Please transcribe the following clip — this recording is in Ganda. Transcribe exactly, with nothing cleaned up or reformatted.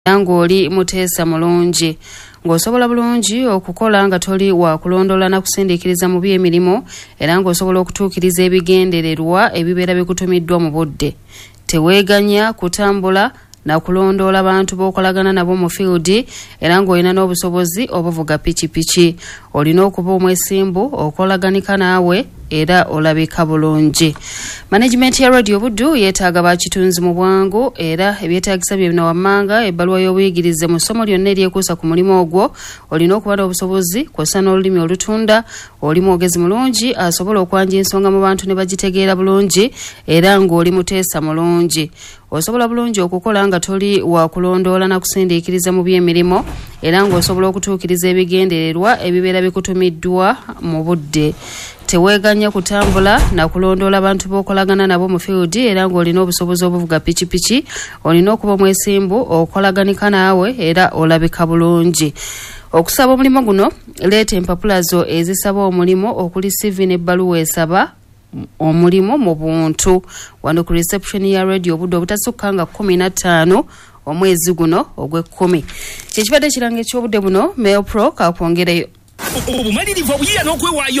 ng'oli muteesa mulungi ng'osobola bulungi okukola nga toli wa kulondola na kusindiikiriza mu by'emirimu era ng'osobola okutuukiriza ebigendererwa ebibeera bikutumiddwa mu budde. Teweeganya kutambula na kulondoola bantu b'okolagana nabo mu fieldi era ng'olina n'obusobozi obuvuga pikipiki. Olina okuba omwesimbu okolaganika naawe era olabika bulungi. Management ya Radio Buddu yeetaaga bakitunzi mu bwangu era ebyetaagisa bye bino wammanga ebbaluwa y'obuyigirize mu ssomo lyonna eryekuusa ku mulimu ogwo. Olina okuba n'obusobozi kw'ossa n'olulimi olutunda, oli mwogezi mulungi asobola okwanja ensonga mu bantu ne bagitegeera bulungi era ng'oli muteesa mulungi. Osobola bulungi okukola nga toli wa kulondoola na kusindiikiriza mu by'emirimu era ng'osobola okutuukiriza ebigendererwa ebibeera bikutumiddwa mu budde. Teweeganya kutambula na kulondoola abantu b'okolagana nabo mu fieldi era ng'olina obusobozi obuvuga pikipiki. Olina okuba omwesimbu okolaganika naawe era olabika bulungi. Okusaba omulimu guno leeta empapula zo ezisaba omulimu okuli C V n'ebbaluwa esaba omulimu mu buntu wano ku reception ya Radio Buddu obutasukka nga kumi na ttaano omwezi guno ogw'ekkumi. Kyekibadde kiranga eky'obudde buno Mail Pro kakwongereyo. Obumalirivu obuyira n'okwewaayo